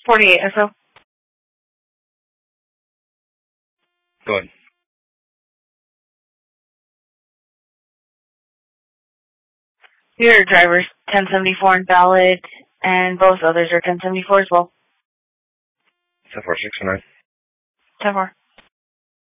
48 SO. Go ahead. Your driver's 1074 invalid, and both others are 1074 as well. 10-4, 6-9. 10-4.